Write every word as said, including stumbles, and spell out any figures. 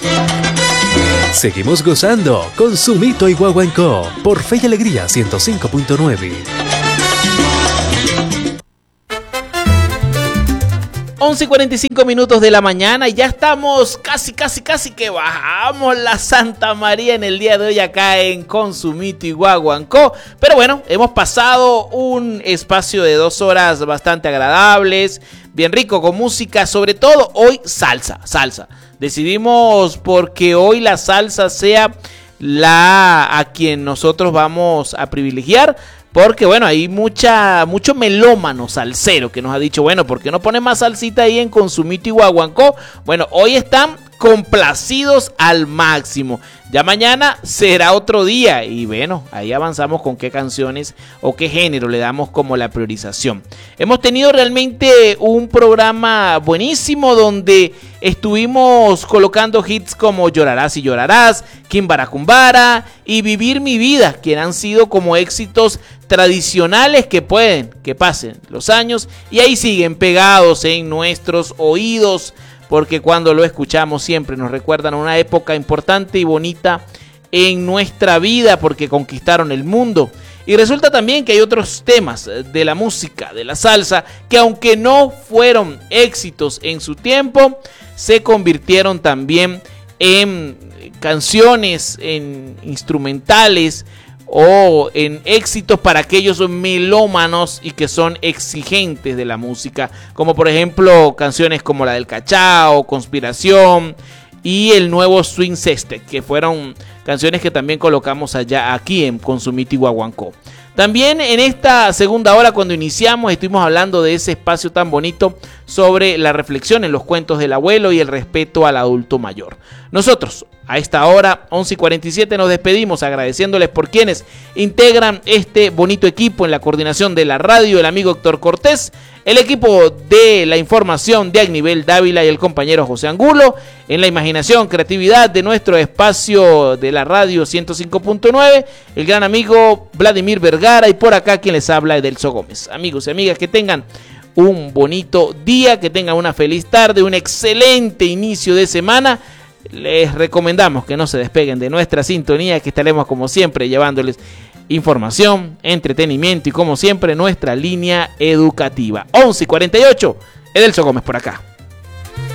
Seguimos gozando con Sumito y Guaguancó por Fe y Alegría ciento cinco punto nueve. once y cuarenta y cinco minutos de la mañana y ya estamos casi, casi, casi que bajamos la Santa María en el día de hoy acá en Consumito y Guaguancó. Pero bueno, hemos pasado un espacio de dos horas bastante agradables, bien rico con música, sobre todo hoy salsa, salsa. Decidimos porque hoy la salsa sea la a quien nosotros vamos a privilegiar. Porque bueno, hay mucha, mucho melómano salsero que nos ha dicho, bueno, ¿por qué no pone más salsita ahí en Consumito y Guaguancó? Bueno, hoy están complacidos al máximo. Ya mañana será otro día y bueno, ahí avanzamos con qué canciones o qué género le damos como la priorización. Hemos tenido realmente un programa buenísimo donde estuvimos colocando hits como Llorarás y Llorarás, Quimbaracumbara y Vivir mi vida, que han sido como éxitos tradicionales que pueden que pasen los años y ahí siguen pegados en nuestros oídos, porque cuando lo escuchamos siempre nos recuerdan una época importante y bonita en nuestra vida porque conquistaron el mundo. Y resulta también que hay otros temas de la música, de la salsa, que aunque no fueron éxitos en su tiempo, se convirtieron también en canciones, en instrumentales o en éxitos para aquellos melómanos y que son exigentes de la música, como por ejemplo canciones como la del Cachao, Conspiración y el nuevo Swing Sextet, que fueron canciones que también colocamos allá aquí en Consumito y Guaguancó. También en esta segunda hora, cuando iniciamos, estuvimos hablando de ese espacio tan bonito sobre la reflexión en los cuentos del abuelo y el respeto al adulto mayor. Nosotros, a esta hora, once y cuarenta y siete, nos despedimos agradeciéndoles por quienes integran este bonito equipo en la coordinación de la radio, el amigo Héctor Cortés, el equipo de la información de Agnivel Dávila y el compañero José Angulo, en la imaginación, creatividad de nuestro espacio de la radio ciento cinco punto nueve, el gran amigo Vladimir Vergara y por acá quien les habla Edelso Gómez. Amigos y amigas, que tengan un bonito día, que tengan una feliz tarde, un excelente inicio de semana. Les recomendamos que no se despeguen de nuestra sintonía, que estaremos como siempre llevándoles información, entretenimiento y como siempre nuestra línea educativa. once y cuarenta y ocho, Edelso Gómez por acá.